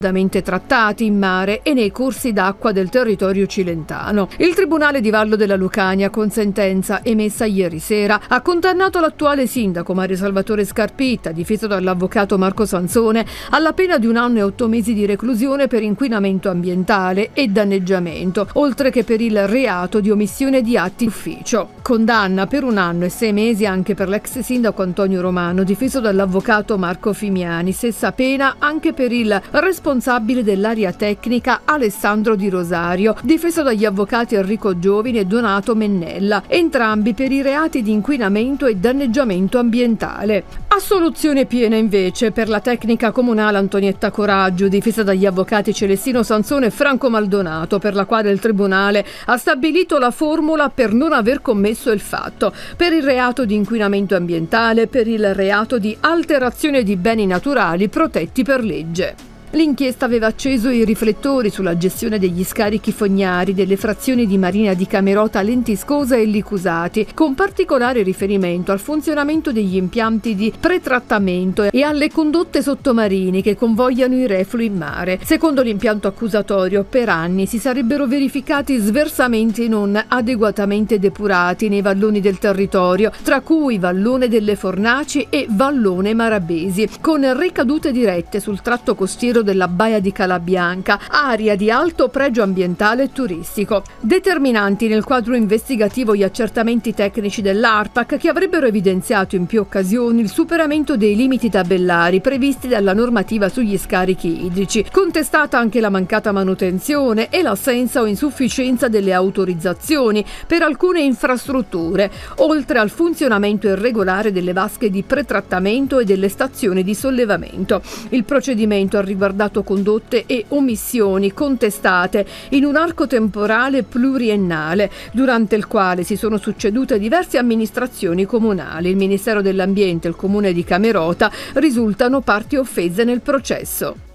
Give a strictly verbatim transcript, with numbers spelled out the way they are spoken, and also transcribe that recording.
trattati in mare e nei corsi d'acqua del territorio cilentano. Il Tribunale di Vallo della Lucania, con sentenza emessa ieri sera, ha condannato l'attuale sindaco Mario Salvatore Scarpitta, difeso dall'avvocato Marco Sansone, alla pena di un anno e otto mesi di reclusione per inquinamento ambientale e danneggiamento, oltre che per il reato di omissione di atti d'ufficio. Condanna per un anno e sei mesi anche per l'ex sindaco Antonio Romano, difeso dall'avvocato Marco Fimiani, stessa pena anche per il responsabile responsabile dell'area tecnica Alessandro Di Rosario, difeso dagli avvocati Enrico Giovine e Donato Mennella, entrambi per i reati di inquinamento e danneggiamento ambientale. Assoluzione piena invece per la tecnica comunale Antonietta Coraggio, difesa dagli avvocati Celestino Sansone e Franco Maldonato, per la quale il Tribunale ha stabilito la formula per non aver commesso il fatto, per il reato di inquinamento ambientale, per il reato di alterazione di beni naturali protetti per legge. L'inchiesta aveva acceso i riflettori sulla gestione degli scarichi fognari delle frazioni di Marina di Camerota, Lentiscosa e Licusati, con particolare riferimento al funzionamento degli impianti di pretrattamento e alle condotte sottomarine che convogliano i reflui in mare. Secondo l'impianto accusatorio, per anni si sarebbero verificati sversamenti non adeguatamente depurati nei valloni del territorio, tra cui Vallone delle Fornaci e Vallone Marabesi, con ricadute dirette sul tratto costiero della Baia di Calabianca, area di alto pregio ambientale e turistico. Determinanti nel quadro investigativo gli accertamenti tecnici dell'ARPAC, che avrebbero evidenziato in più occasioni il superamento dei limiti tabellari previsti dalla normativa sugli scarichi idrici, contestata anche la mancata manutenzione e l'assenza o insufficienza delle autorizzazioni per alcune infrastrutture, oltre al funzionamento irregolare delle vasche di pretrattamento e delle stazioni di sollevamento. Il procedimento ha riguardato condotte e omissioni contestate in un arco temporale pluriennale, durante il quale si sono succedute diverse amministrazioni comunali. Il Ministero dell'Ambiente e il Comune di Camerota risultano parti offese nel processo.